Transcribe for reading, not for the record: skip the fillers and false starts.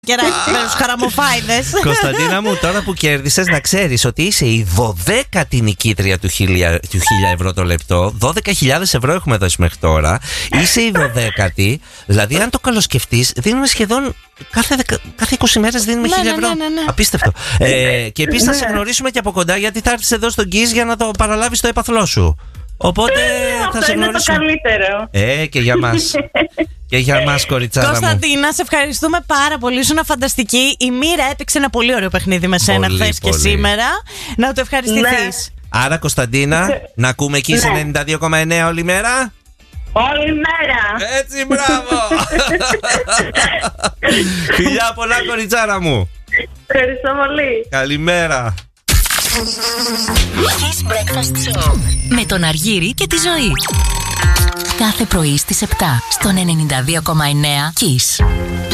Και με τους χαραμοφάιδες. Κωνσταντίνα μου, τώρα που κέρδισες, να ξέρεις ότι είσαι η 12η νικήτρια του 1000 ευρώ το λεπτό. 12.000 ευρώ έχουμε δώσει μέχρι τώρα. Είσαι η 12η. Δηλαδή, αν το καλοσκεφτείς, δίνουμε σχεδόν κάθε 20 μέρες δίνουμε 1.000 ευρώ. Ναι. Απίστευτο. Και επίσης θα σε γνωρίσουμε και από κοντά, γιατί θα έρθεις εδώ στον Kiss για να το παραλάβεις το έπαθλό σου. Οπότε θα σε γνωρίσουμε. Αυτό είναι το καλύτερο. Και για μας. Και για μας, κοριτσάρα μου. Κωνσταντίνα, σε ευχαριστούμε πάρα πολύ. Ήσουν φανταστική. Η Μοίρα έπαιξε ένα πολύ ωραίο παιχνίδι με σένα χθες και σήμερα. Να το ευχαριστηθείς. Ναι. Άρα, Κωνσταντίνα, να ακούμε εκεί σε 92,9 όλη μέρα. Όλη μέρα. Έτσι, μπράβο. Φιλιά πολλά, κοριτσάρα μου. Ευχαριστώ πολύ. Καλημέρα. Kiss Breakfast Show με τον Αργύρη και τη Ζωή. Κάθε πρωί στις 7 στον 92,9 Kiss.